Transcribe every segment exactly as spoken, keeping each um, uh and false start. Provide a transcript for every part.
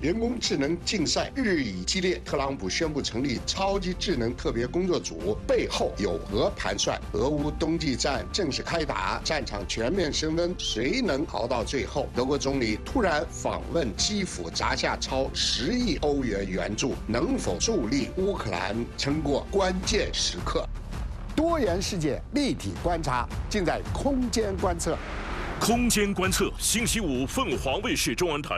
人工智能竞赛日益激烈，特朗普宣布成立超级智能特别工作组，背后有何盘算？俄乌冬季战正式开打，战场全面升温，谁能熬到最后？德国总理突然访问基辅，砸下超十亿欧元援助，能否助力乌克兰撑过关键时刻？多元世界立体观察，尽在空间观测。 空间观测，星期五凤凰卫视中文台。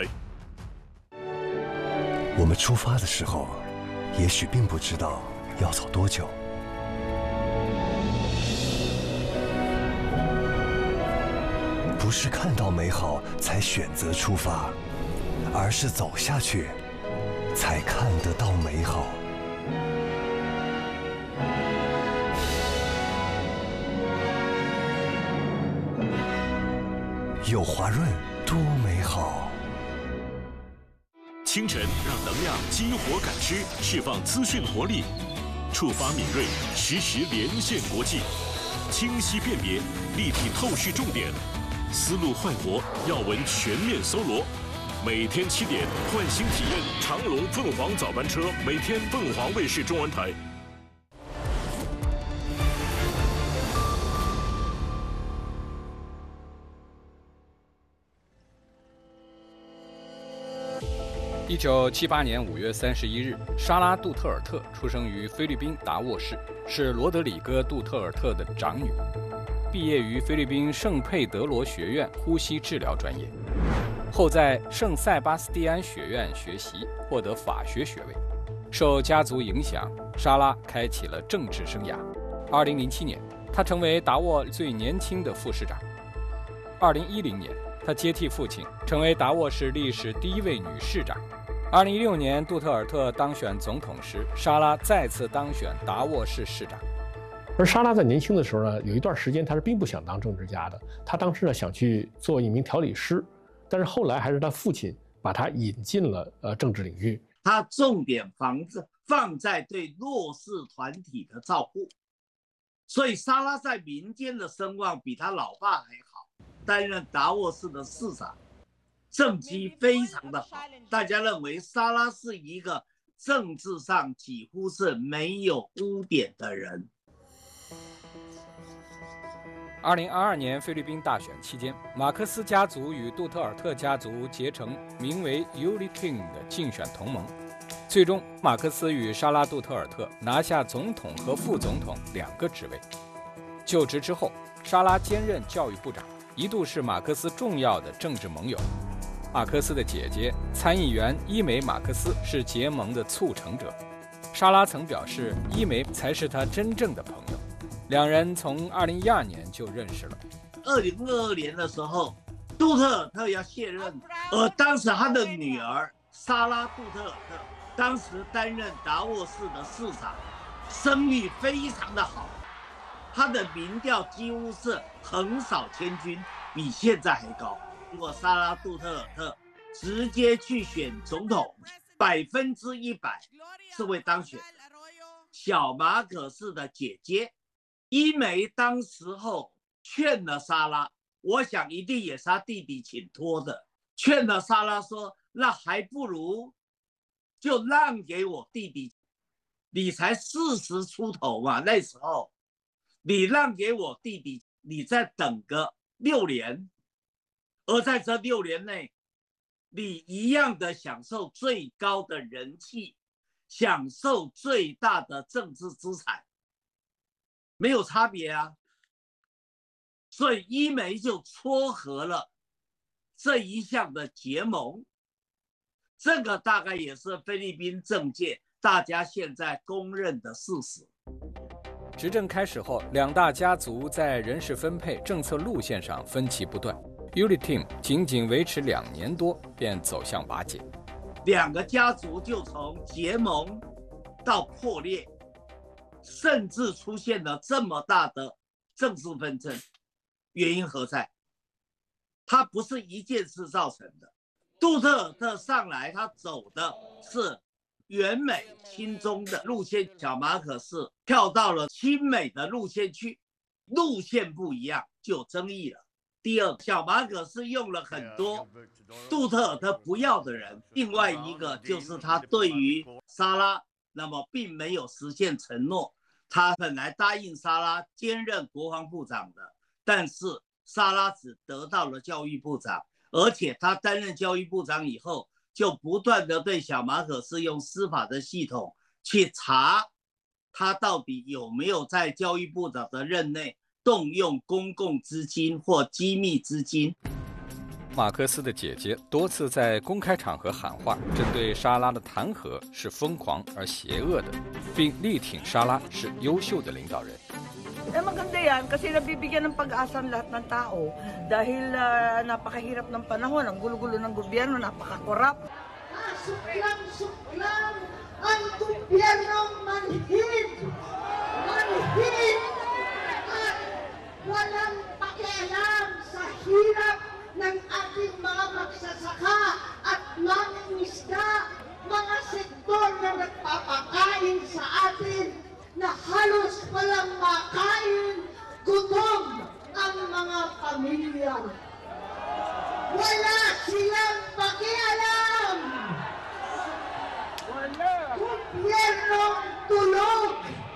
我们出发的时候，也许并不知道要走多久。不是看到美好才选择出发，而是走下去，才看得到美好。有华润多美好。 清晨让能量激活感知，释放资讯活力，触发敏锐，实时连线国际，清晰辨别，立体透视重点，思路焕活，要闻全面搜罗。每天七点，换新体验长龙凤凰早班车，每天凤凰卫视中文台。 一九七八年五月三十一日，莎拉·杜特尔特出生于菲律宾达沃市，是罗德里戈·杜特尔特的长女，毕业于菲律宾圣佩德罗学院呼吸治疗专业，后在圣塞巴斯蒂安学院学习，获得法学学位。受家族影响，莎拉开启了政治生涯。二零零七年，她成为达沃最年轻的副市长。二零一零年，她接替父亲，成为达沃市历史第一位女市长。二零一六年，杜特尔特当选总统时，莎拉再次当选达沃市市长。 而莎拉在年轻的时候呢，有一段时间她是并不想当政治家的，她当时呢想去做一名调理师，但是后来还是她父亲把她引进了呃政治领域。 她重点放在放在对弱势团体的照顾，所以莎拉在民间的声望比她老爸还好。担任达沃市的市长，政绩非常的好，大家认为莎拉是一个政治上几乎是没有污点的人。 二零二二年菲律宾大选期间，马克思家族与杜特尔特家族结成名为 U L I T I N 的竞选同盟，最终马克思与莎拉·杜特尔特拿下总统和副总统两个职位。就职之后，莎拉兼任教育部长，一度是马克思重要的政治盟友。马克思的姐姐参议员伊梅·马克思是结盟的促成者。莎拉曾表示，伊梅才是她真正的朋友。两人从二零一二年就认识了。 二零二二年的时候，杜特尔特要卸任，而当时他的女儿莎拉·杜特尔特当时担任达沃市的市长，声誉非常的好，他的民调几乎是横扫千军，比现在还高。如果莎拉·杜特尔特直接去选总统，百分之一百是会当选。小马可仕的姐姐伊梅当时候劝了莎拉，我想一定也是他弟弟请托的，劝了莎拉说，那还不如就让给我弟弟，你才四十出头嘛，那时候你让给我弟弟，你再等个六年，而在这六年内，你一样的享受最高的人气，享受最大的政治资产，没有差别啊。所以伊梅就撮合了这一项的结盟，这个大概也是菲律宾政界大家现在公认的事实。 执政开始后，两大家族在人事分配、政策路线上分歧不断。U L I T I N 仅仅维持两年多，便走向瓦解。 两个家族就从结盟到破裂，甚至出现了这么大的政治纷争，原因何在？它不是一件事造成的。杜特尔特上来，他走的是远美亲中的路线，小马可仕跳到了亲美的路线去，路线不一样就有争议了。 第二，小马可斯用了很多杜特尔特不要的人，另外一个就是他对于莎拉，那么并没有实现承诺。他本来答应莎拉兼任国防部长的，但是莎拉只得到了教育部长，而且他担任教育部长以后，就不断的对小马可斯用司法的系统去查他到底有没有在教育部长的任内动用公共资金或机密资金。 马克思的姐姐多次在公开场合喊话，针对莎拉的弹劾是疯狂而邪恶的，并力挺莎拉是优秀的领导人。 Eh maganda yan kasi nabibigyan ng pag-asa ang lahat ng tao dahil uh, napakahirap ng panahon, ang gulo-gulo ng gobyerno, napaka-korap. Suklang-suklang ang gobyernong manhid, manhid at walang pakialam sa hirap ng ating mga magsasaka at mangingisda, mga sektor na nagpapakain sa atin na halos walang makain, gutom ang mga pamilya. Wala silang pakialam. Wala. Gobyernong tulog,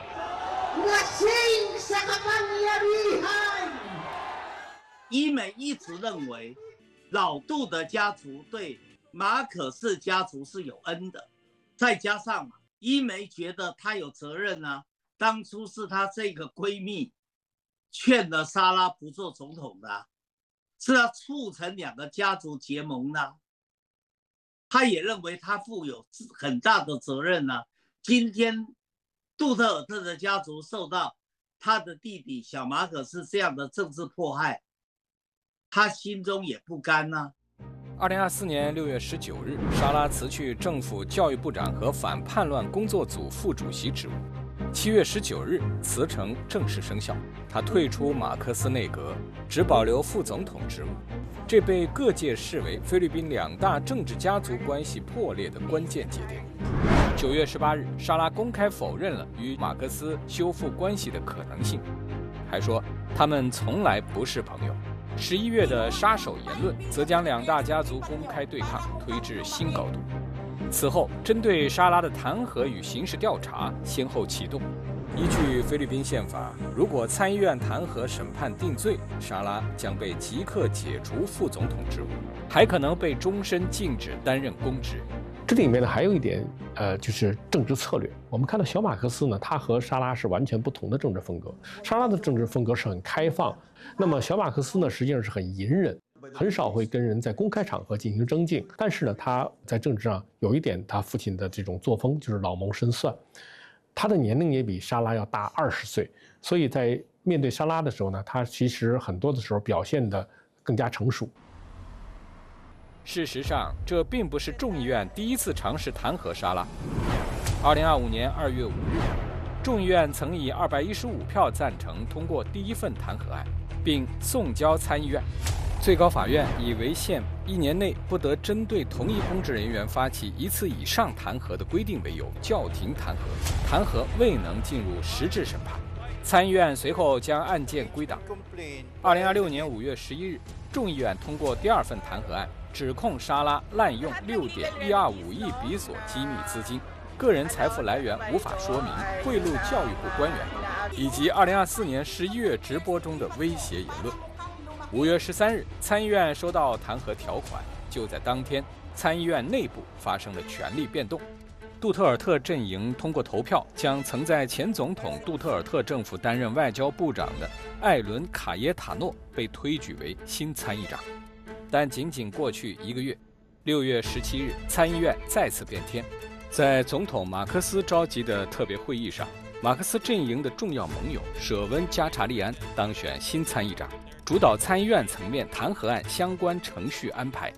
lasing sa kapangyarihan. 伊美一直认为老杜的家族对马可斯家族是有恩的，再加上伊美觉得她有责任啊，当初是她这个闺蜜劝了莎拉不做总统的，是她促成两个家族结盟的，她也认为她负有很大的责任啊。今天杜特尔特的家族受到他的弟弟小马可斯这样的政治迫害，他心中也不甘呐、 啊。二零二四年六月十九日，莎拉辞去政府教育部长和反叛乱工作组副主席职务。七月十九日，辞呈正式生效，他退出马克思内阁，只保留副总统职务。这被各界视为菲律宾两大政治家族关系破裂的关键节点。九月十八日，莎拉公开否认了与马克思修复关系的可能性，还说他们从来不是朋友。十一月的杀手言论则将两大家族公开对抗推至新高度。此后，针对莎拉的弹劾与刑事调查先后启动。依据菲律宾宪法，如果参议院弹劾审判定罪，莎拉将被即刻解除副总统职务，还可能被终身禁止担任公职。 这里面呢还有一点，呃，就是政治策略。我们看到小马克思呢，他和莎拉是完全不同的政治风格。莎拉的政治风格是很开放，那么小马克思呢，实际上是很隐忍，很少会跟人在公开场合进行争竞。但是呢，他在政治上有一点他父亲的这种作风，就是老谋深算。他的年龄也比莎拉要大二十岁，所以在面对莎拉的时候呢，他其实很多的时候表现得更加成熟。 事实上，这并不是众议院第一次尝试弹劾莎拉。二零二五年二月五日，众议院曾以二百一十五票赞成通过第一份弹劾案，并送交参议院。最高法院以违宪一年内不得针对同一公职人员发起一次以上弹劾的规定为由，叫停弹劾，弹劾未能进入实质审判。参议院随后将案件归档。二零二六年五月十一日，众议院通过第二份弹劾案，指控莎拉滥用六点一二五亿比索机密资金，个人财富来源无法说明，贿赂教育部官员，以及二零二四年十一月直播中的威胁言论。五月十三日，参议院收到弹劾条款，就在当天，参议院内部发生了权力变动。杜特尔特阵营通过投票，将曾在前总统杜特尔特政府担任外交部长的艾伦·卡耶塔诺被推举为新参议长。但仅仅过去一个月，六月十七日，参议院再次变天。在总统马克思召集的特别会议上，马克思阵营的重要盟友舍温·加查利安当选新参议长，主导参议院层面弹劾案相关程序安排。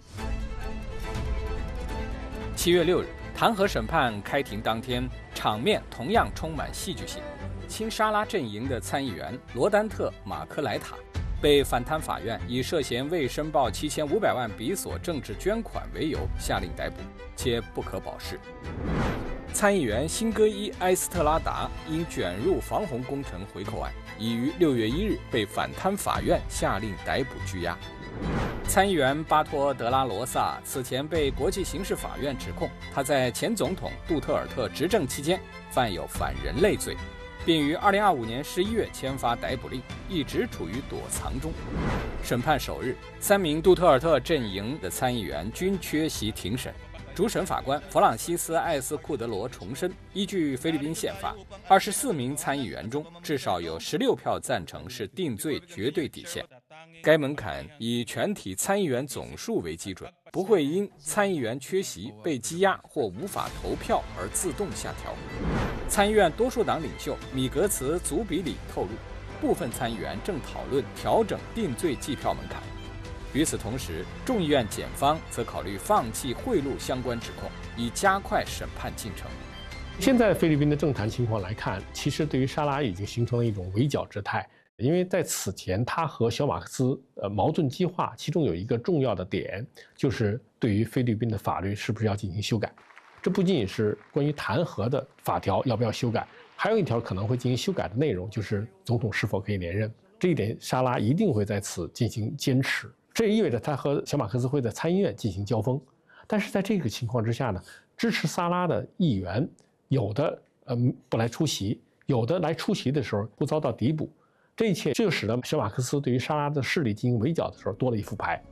七月六日，弹劾审判开庭当天，场面同样充满戏剧性。亲莎拉阵营的参议员罗丹特·马科莱塔被反贪法院以涉嫌未申报七千五百万比索政治捐款为由下令逮捕，且不可保释。 参议员辛戈伊·埃斯特拉达因卷入防洪工程回扣案，已于六月一日被反贪法院下令逮捕拘押。参议员巴托·德拉罗萨此前被国际刑事法院指控，他在前总统杜特尔特执政期间犯有反人类罪，并于二零二五年十一月签发逮捕令，一直处于躲藏中。审判首日，三名杜特尔特阵营的参议员均缺席庭审。主审法官弗朗西斯·艾斯库德罗重申，依据菲律宾宪法，二十四名参议员中至少有十六票赞成是定罪绝对底线。该门槛以全体参议员总数为基准，不会因参议员缺席、被羁押或无法投票而自动下调。参议院多数党领袖米格茨·祖比里透露，部分参议员正讨论调整定罪计票门槛。与此同时，众议院检方则考虑放弃贿赂相关指控，以加快审判进程。 现在菲律宾的政坛情况来看，其实对于沙拉已经形成了一种围剿之态。因为在此前，他和小马克思呃矛盾激化，其中有一个重要的点，就是对于菲律宾的法律是不是要进行修改。这不仅仅是关于弹劾的法条要不要修改，还有一条可能会进行修改的内容，就是总统是否可以连任。这一点，沙拉一定会在此进行坚持。这也意味着他和小马克思会在参议院进行交锋。但是在这个情况之下呢，支持萨拉的议员有的呃不来出席，有的来出席的时候不遭到逮捕。这一切这就使得小马克思对于沙拉的势力进行围剿的时候多了一副牌。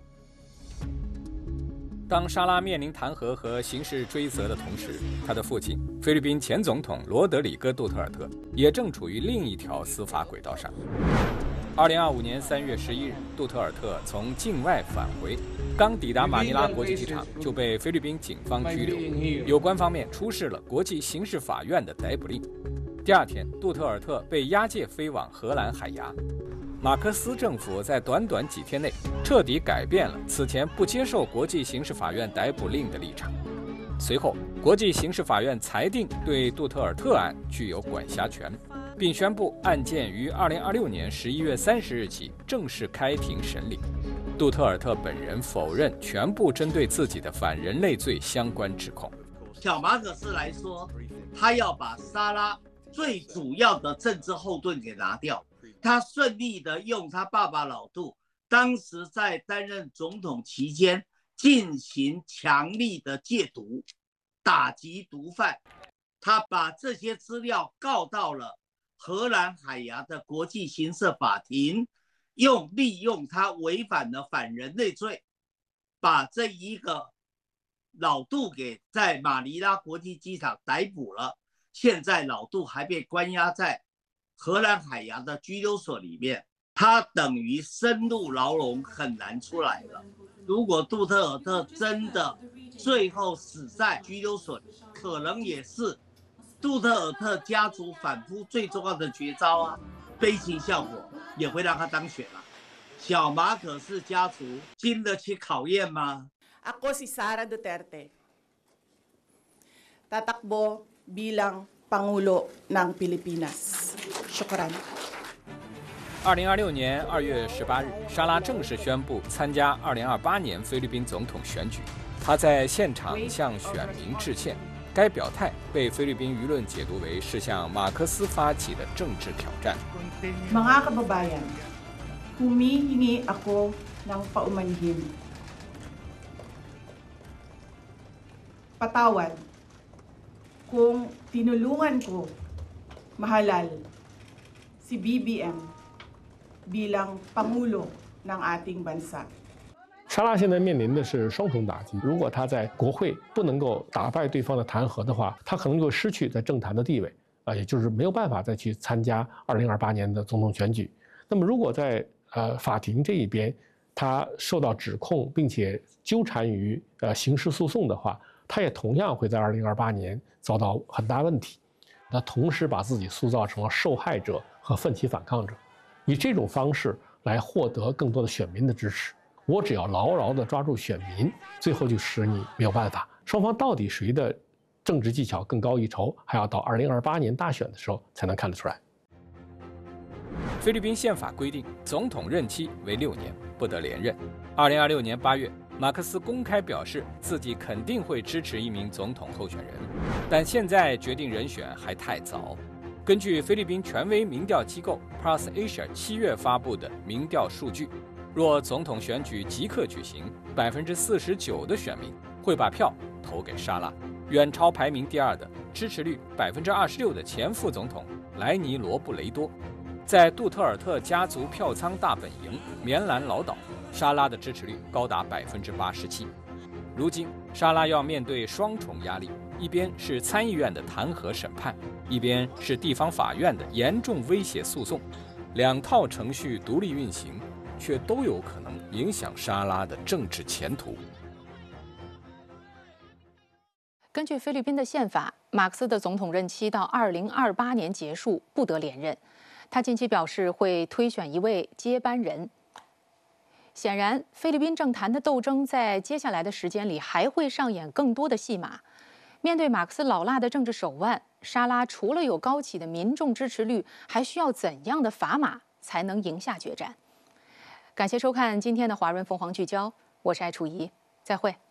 当沙拉面临弹劾和刑事追责的同时，他的父亲菲律宾前总统罗德里戈·杜特尔特也正处于另一条司法轨道上。二零二五年三月十一日，杜特尔特从境外返回，刚抵达马尼拉国际机场就被菲律宾警方拘留，有关方面出示了国际刑事法院的逮捕令。第二天，杜特尔特被押解飞往荷兰海牙。马克思政府在短短几天内彻底改变了此前不接受国际刑事法院逮捕令的立场。随后，国际刑事法院裁定对杜特尔特案具有管辖权，并宣布案件于二零二六年十一月三十日起正式开庭审理。杜特尔特本人否认全部针对自己的反人类罪相关指控。 小马可斯来说，他要把沙拉最主要的政治后盾给拿掉。他顺利的用他爸爸老杜当时在担任总统期间进行强力的戒毒，打击毒贩。他把这些资料告到了荷兰海牙的国际刑事法庭，用利用他违反了反人类罪，把这一个老杜给在马尼拉国际机场逮捕了。现在老杜还被关押在荷兰海牙的拘留所里面，他等于深入牢笼，很难出来了。如果杜特尔特真的最后死在拘留所，可能也是杜特尔特家族反扑最重要的绝招啊，悲情效果也会让他当选了。小马可斯家族经得起考验吗？ Ako si Sara Duterte. Tatakbo bilang Pangulo ng Pilipinas. Shukran. 二零二六年二月十八日，沙拉正式宣布参加二零二八年菲律宾总统选举。他在现场向选民致歉。该表态被菲律宾舆论解读为是向马克思发起的政治挑战。 Mga kababayan, humihingi ako ng paumanhin. Patawad kung tinulungan ko mahalal si B B M bilang Pangulo ng ating bansa. 沙拉现在面临的是双重打击。如果他在国会不能够打败对方的弹劾的话，他可能会失去在政坛的地位啊，也就是没有办法再去参加二零二八年的总统选举。那么，如果在呃法庭这一边他受到指控，并且纠缠于呃刑事诉讼的话，他也同样会在二零二八年遭到很大问题。他同时把自己塑造成了受害者和奋起反抗者，以这种方式来获得更多的选民的支持。我只要牢牢地抓住选民，最后就使你没有办法。双方到底谁的政治技巧更高一筹，还要到二零二八年大选的时候才能看得出来。 菲律宾宪法规定，总统任期为六年，不得连任。二零二六年八月， 马克思公开表示自己肯定会支持一名总统候选人，但现在决定人选还太早。根据菲律宾权威民调机构 Pulse Asia 七月发布的民调数据，若总统选举即刻举行，百分之四十九的选民会把票投给沙拉，远超排名第二的支持率百分之二十六的前副总统莱尼罗布雷多。在杜特尔特家族票仓大本营棉兰老岛，沙拉的支持率高达百分之八十七。如今，沙拉要面对双重压力，一边是参议院的弹劾审判，一边是地方法院的严重威胁诉讼，两套程序独立运行，却都有可能影响沙拉的政治前途。 根据菲律宾的宪法，马克思的总统任期到二零二八年结束，不得连任。他近期表示会推选一位接班人。显然，菲律宾政坛的斗争在接下来的时间里还会上演更多的戏码。面对马克思老辣的政治手腕，沙拉除了有高企的民众支持率，还需要怎样的砝码才能赢下决战？感谢收看今天的华润凤凰聚焦，我是艾楚怡，再会。